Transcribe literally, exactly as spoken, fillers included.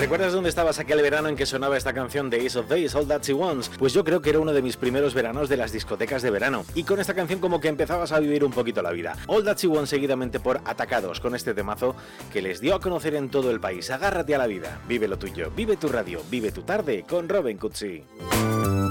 ¿Recuerdas dónde estabas aquel verano en que sonaba esta canción de Ace of Base, All That She Wants? Pues yo creo que era uno de mis primeros veranos de las discotecas de verano. Y con esta canción como que empezabas a vivir un poquito la vida. All That She Wants seguidamente por Atacados, con este temazo que les dio a conocer en todo el país. Agárrate a la vida, vive lo tuyo, vive tu radio, vive tu tarde con Robin Cutsi.